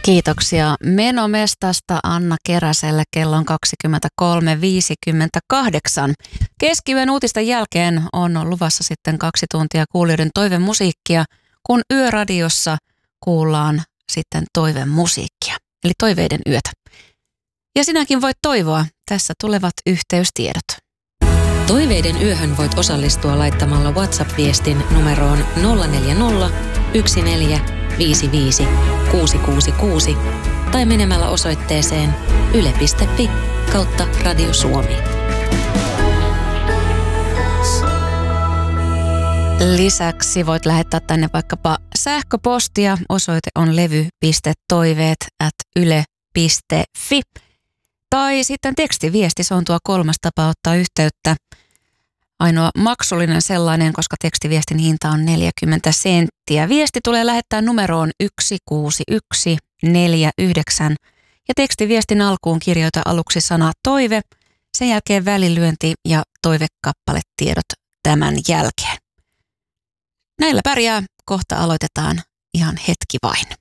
Kiitoksia Menomestasta Anna Keräselle. Kello on 23.58. Keskiyön uutisten jälkeen on luvassa sitten 2 tuntia kuulijoiden toivemusiikkia, kun Yöradiossa kuullaan sitten toivemusiikkia, eli toiveiden yötä. Ja sinäkin voit toivoa. Tässä tulevat yhteystiedot. Toiveiden yöhön voit osallistua laittamalla WhatsApp-viestin numeroon 040 14 55 666 tai menemällä osoitteeseen yle.fi/Radio Suomi. Lisäksi voit lähettää tänne vaikkapa sähköpostia. Osoite on levy.toiveet@yle.fi. Tai sitten tekstiviesti, se on tuo 3. tapa ottaa yhteyttä. Ainoa maksullinen sellainen, koska tekstiviestin hinta on 40 senttiä. Viesti tulee lähettää numeroon 16149 ja tekstiviestin alkuun kirjoita aluksi sana toive, sen jälkeen välilyönti ja toivekappaletiedot tämän jälkeen. Näillä pärjää, kohta aloitetaan ihan hetki vain.